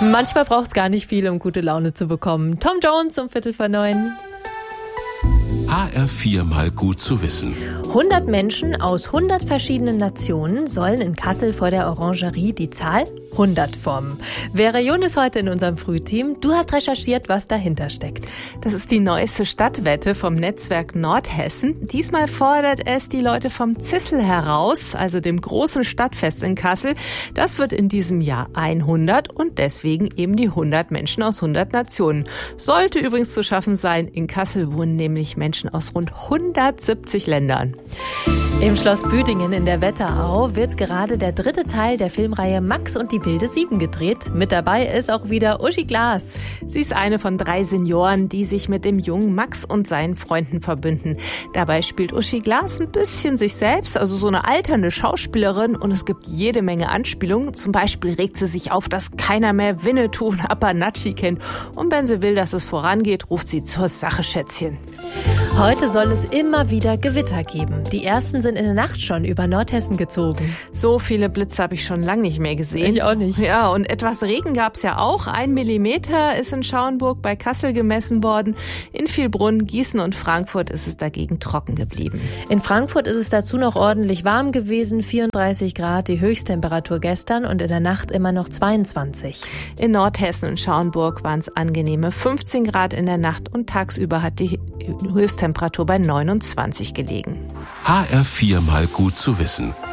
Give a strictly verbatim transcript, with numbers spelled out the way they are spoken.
Manchmal braucht es gar nicht viel, um gute Laune zu bekommen. Tom Jones um Viertel vor neun. H R vier mal gut zu wissen. hundert Menschen aus hundert verschiedenen Nationen sollen in Kassel vor der Orangerie die Zahl hundert formen. Vera Jun ist heute in unserem Frühteam. Du hast recherchiert, was dahinter steckt. Das ist die neueste Stadtwette vom Netzwerk Nordhessen. Diesmal fordert es die Leute vom Zissel heraus, also dem großen Stadtfest in Kassel. Das wird in diesem Jahr hundert und deswegen eben die hundert Menschen aus hundert Nationen. Sollte übrigens zu schaffen sein. In Kassel wohnen nämlich Menschen aus rund hundertsiebzig Ländern. Im Schloss Büdingen in der Wetterau wird gerade der dritte Teil der Filmreihe Max und die wilde Sieben gedreht. Mit dabei ist auch wieder Uschi Glas. Sie ist eine von drei Senioren, die sich mit dem jungen Max und seinen Freunden verbünden. Dabei spielt Uschi Glas ein bisschen sich selbst, also so eine alternde Schauspielerin, und es gibt jede Menge Anspielungen. Zum Beispiel regt sie sich auf, dass keiner mehr Winnetou und Apanachi kennt. Und wenn sie will, dass es vorangeht, ruft sie zur Sache, Schätzchen. Heute soll es immer wieder Gewitter geben. Die ersten sind in der Nacht schon über Nordhessen gezogen. So viele Blitze habe ich schon lange nicht mehr gesehen. Ich auch nicht. Ja, und etwas Regen gab es ja auch. Ein Millimeter ist in Schauenburg bei Kassel gemessen worden. In Vielbrunn, Gießen und Frankfurt ist es dagegen trocken geblieben. In Frankfurt ist es dazu noch ordentlich warm gewesen. vierunddreißig Grad, die Höchsttemperatur gestern, und in der Nacht immer noch zweiundzwanzig. In Nordhessen und Schauenburg waren es angenehme fünfzehn Grad in der Nacht und tagsüber hat die Höchsttemperatur bei neunundzwanzig gelegen. H R vier mal gut zu wissen.